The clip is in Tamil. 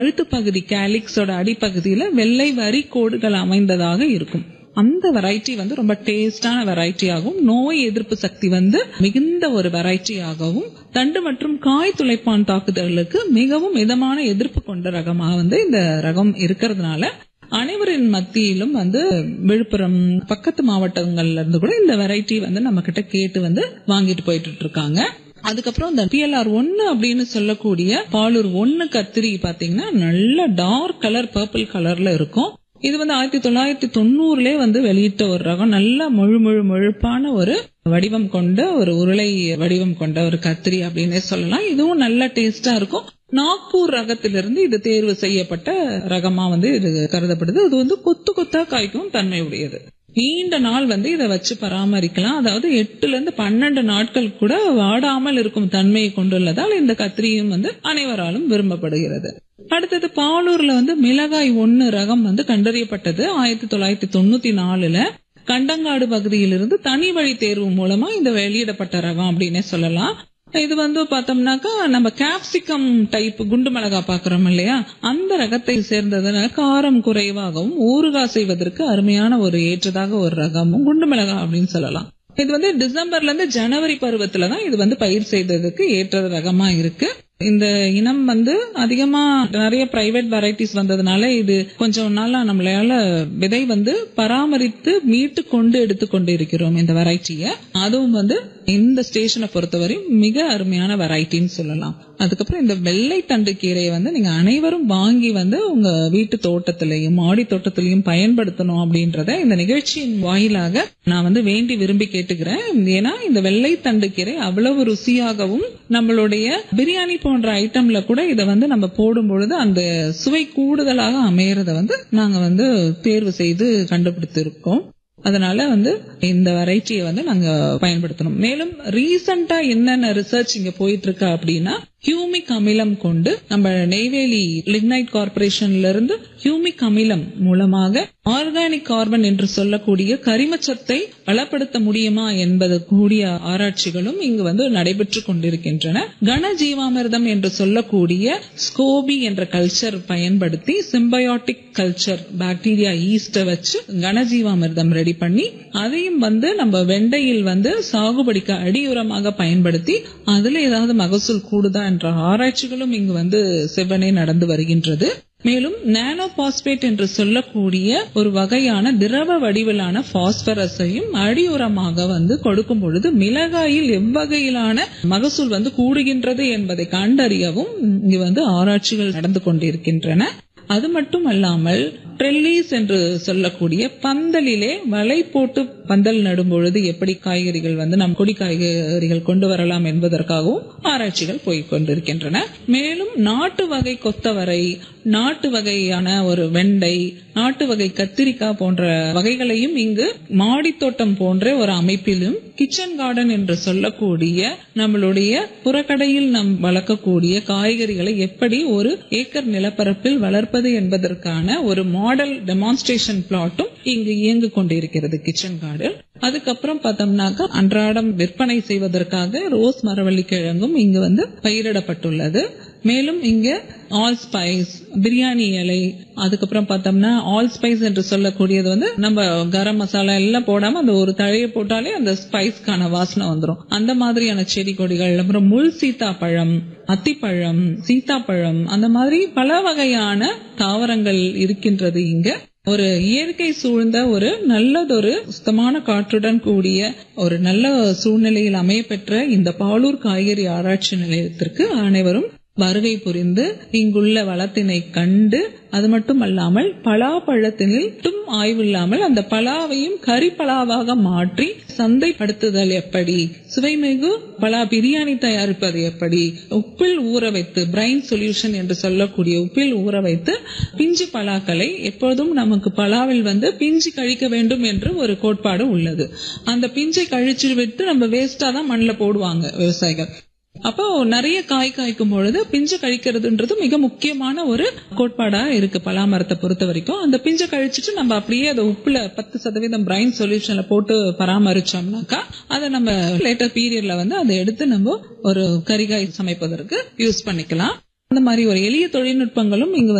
கழுத்து பகுதி கேலிக்ஸோட அடிப்பகுதியில வெள்ளை வரி கோடுகள் அமைந்ததாக இருக்கும். அந்த வெரைட்டி ரொம்ப டேஸ்டான வெரைட்டியாகவும் நோய் எதிர்ப்பு சக்தி மிகுந்த ஒரு வெரைட்டியாகவும் தண்டு மற்றும் காய் துளைப்பான் தாக்குதலுக்கு மிகவும் மிதமான எதிர்ப்பு கொண்ட ரகமாக இந்த ரகம் இருக்கிறதுனால அனைவரின் மத்தியிலும் விழுப்புரம் பக்கத்து மாவட்டங்கள்ல இருந்து கூட இந்த வெரைட்டி நம்ம கிட்ட கேட்டு வாங்கிட்டு போயிட்டு இருக்காங்க. அதுக்கப்புறம் இந்த PLR1 அப்படின்னு சொல்லக்கூடிய பாலூர் 1 கத்திரி பாத்தீங்கன்னா நல்ல டார்க் கலர் பர்பிள் கலர்ல இருக்கும். இது 1990 வெளியிட்ட ஒரு ரகம். நல்ல முழுப்பான ஒரு வடிவம் கொண்ட ஒரு உருளை வடிவம் கொண்ட ஒரு கத்திரி அப்படின்னே சொல்லலாம். இதுவும் நல்ல டேஸ்டா இருக்கும். நாக்பூர் ரகத்திலிருந்து இது தேர்வு செய்யப்பட்ட ரகமா இது கருதப்படுது. இது கொத்து கொத்தா காய்க்கும் தன்மை உடையது. நீண்ட நாள் இதை வச்சு பராமரிக்கலாம். அதாவது 8 to 12 நாட்கள் கூட வாடாமல் இருக்கும் தன்மையை கொண்டுள்ளதால் இந்த கத்திரியும் அனைவராலும் விரும்பப்படுகிறது. அடுத்தது பாலூர்ல மிளகாய் 1 ரகம் கண்டறியப்பட்டது 1994 கண்டங்காடு பகுதியிலிருந்து தனி வழி தேர்வு மூலமா இந்த வெளியிடப்பட்ட ரகம் அப்படின்னே சொல்லலாம். இது பார்த்தோம்னாக்கா நம்ம கேப்சிகம் டைப் குண்டு மிளகா பாக்குறோம் இல்லையா, அந்த ரகத்தை சேர்ந்ததுனால காரம் குறைவாகவும் ஊறுகாய் செய்வதற்கு அருமையான ஒரு ஏற்றதாக ஒரு ரகமும் குண்டு மிளகா அப்படின்னு சொல்லலாம். இது டிசம்பர்ல இருந்து ஜனவரி பருவத்துலதான் இது பயிர் செய்ததுக்கு ஏற்ற ரகமா இருக்கு. இந்த இனம் அதிகமா நிறைய பிரைவேட் வெரைட்டிஸ் வந்ததுனால இது கொஞ்சம் நாளா நம்மளால விதை பராமரித்து மீட்டு கொண்டு எடுத்துக்கொண்டு இருக்கிறோம் இந்த வெரைட்டிய. அதுவும் இந்த ஸ்டேஷனை பொறுத்தவரை மிக அருமையான வெரைட்டின்னு சொல்லலாம். அதுக்கப்புறம் இந்த வெள்ளை தண்டு கீரையை நீங்க அனைவரும் வாங்கி உங்க வீட்டு தோட்டத்திலையும் மாடி தோட்டத்திலையும் பயன்படுத்தணும் அப்படின்றத இந்த நிகழ்ச்சியின் வாயிலாக நான் வேண்டி விரும்பி கேட்டுக்கிறேன். ஏன்னா இந்த வெள்ளை தண்டு கீரை அவ்வளவு ருசியாகவும் நம்மளுடைய பிரியாணி போன்ற ஐட்டம்ல கூட இதை நம்ம போடும் பொழுது அந்த சுவை கூடுதலாக அமையறத நாங்க தேர்வு செய்து கண்டுபிடித்திருக்கோம். அதனால இந்த வெரைட்டியை நாங்க பயன்படுத்தணும். மேலும் ரீசெண்டா என்னென்ன ரிசர்ச் இங்க போயிட்டு இருக்கு அப்படின்னா, ஹியூமிக் அமிலம் கொண்டு நம்ம நெய்வேலி லிக்னைட் கார்பரேஷன்ல இருந்து ஹியூமிக் அமிலம் மூலமாக ஆர்கானிக் கார்பன் என்று சொல்லக்கூடிய கரிமச்சத்தை வளப்படுத்த முடியுமா என்பது கூடிய ஆராய்ச்சிகளும் இங்கு நடைபெற்று கொண்டிருக்கின்றன. கனஜீவாமிர்தம் என்று சொல்லக்கூடிய ஸ்கோபி என்ற கல்ச்சர் பயன்படுத்தி சிம்பயோட்டிக் கல்ச்சர் பாக்டீரியா ஈஸ்ட வச்சு கனஜீவாமிர்தம் ரெடி பண்ணி அதையும் நம்ம வெண்டையில் சாகுபடிக்கு அடியுரமாக பயன்படுத்தி அதுல ஏதாவது மகசூல் கூடுதா என்ற ஆராய்ச்சிகளும் இங்கு செவ்வனே நடந்து வருகின்றது. மேலும் நானோ பாஸ்பேட் என்று சொல்லக்கூடிய ஒரு வகையான திரவ வடிவிலான பாஸ்பரஸையும் அடியுரமாக கொடுக்கும் பொழுது மிளகாயில் எவ்வகையிலான மகசூல் கூடுகின்றது என்பதை கண்டறியவும் இங்கு ஆராய்ச்சிகள் நடந்து கொண்டிருக்கின்றன. அது மட்டும் அல்லாமல் ட்ரெல்லிஸ் என்று சொல்லக்கூடிய பந்தலிலே வலை போட்டு பந்தல் நடும் பொழுது எப்படி காய்கறிகள் நம் கொடி காய்கறிகள் கொண்டு வரலாம் என்பதற்காகவும் ஆராய்ச்சிகள் போய்கொண்டிருக்கின்றன. மேலும் நாட்டு வகை கொத்தவரை, நாட்டு வகையான ஒரு வெண்டை, நாட்டு வகை கத்திரிக்காய் போன்ற வகைகளையும் இங்கு மாடித்தோட்டம் போன்ற ஒரு அமைப்பிலும் கிச்சன் கார்டன் என்று சொல்லக்கூடிய நம்மளுடைய புறக்கடையில் நாம் வளர்க்கக்கூடிய காய்கறிகளை எப்படி ஒரு ஏக்கர் நிலப்பரப்பில் வளர்ப்பது என்பதற்கான ஒரு மாடல் டெமான்ஸ்ட்ரேஷன் பிளாட்டும் இங்கு இயங்கு கொண்டிருக்கிறது கிச்சன் கார்டன். அதுக்கப்புறம் பார்த்தோம்னாக்கா அன்றாடம் விற்பனை செய்வதற்காக ரோஸ் மரவள்ளி கிழங்கும் இங்கு பயிரிடப்பட்டுள்ளது. மேலும் இங்க ஆல் ஸ்பைஸ், பிரியாணி இலை, அதுக்கப்புறம் பார்த்தோம்னா ஆல் ஸ்பைஸ் என்று சொல்லக்கூடியது நம்ம கரம் மசாலா எல்லாம் போடாம அந்த ஒரு தழையை போட்டாலே அந்த ஸ்பைஸ்க்கான வாசனை வந்துடும். அந்த மாதிரியான செடி கொடிகள், அப்புறம் முள் சீத்தாப்பழம், அத்திப்பழம், சீத்தாப்பழம், அந்த மாதிரி பல வகையான தாவரங்கள் இருக்கின்றது. இங்க ஒரு இயற்கை சூழ்ந்த ஒரு நல்லதொரு சுத்தமான காற்றுடன் கூடிய ஒரு நல்ல சூழ்நிலையில் அமையப்பெற்ற இந்த பாலூர் காய்கறி ஆராய்ச்சி நிலையத்திற்கு அனைவரும் வருகை புரிந்து இங்குள்ள வளத்தினை கண்டு, அது மட்டும் அல்லாமல் பலாப்பழத்தினில் ஆய்வில்லாமல் அந்த பலாவையும் கறிப்பலாவாக மாற்றி சந்தைப்படுத்துதல் எப்படி, சுவைமிகு பலா பிரியாணி தயாரிப்பது எப்படி, உப்பில் ஊற வைத்து பிரைன் சொல்யூஷன் என்று சொல்லக்கூடிய உப்பில் ஊற வைத்து பிஞ்சு பலாக்களை எப்போதும் நமக்கு பலாவில் பிஞ்சு கழிக்க வேண்டும் என்று ஒரு கோட்பாடு உள்ளது. அந்த பிஞ்சை கழிச்சு விட்டு நம்ம வேஸ்டா தான் மண்ணில் போடுவாங்க விவசாயிகள். அப்போ நிறைய காய் காய்க்கும் பொழுது பிஞ்சு கழிக்கிறதுன்றது மிக முக்கியமான ஒரு கோட்பாடா இருக்கு பலாமரத்தை பொறுத்த வரைக்கும். அந்த பிஞ்சை கழிச்சிட்டு நம்ம அப்படியே அதை உப்புல 10% பிரைன் சொல்யூஷன்ல போட்டு பராமரிச்சோம்னாக்கா அதை நம்ம லேட்டர் பீரியட்ல அதை எடுத்து நம்ம ஒரு கறிகாய் சமைப்பதற்கு யூஸ் பண்ணிக்கலாம். அந்த மாதிரி ஒரு எளிய தொழில்நுட்பங்களும் இங்கு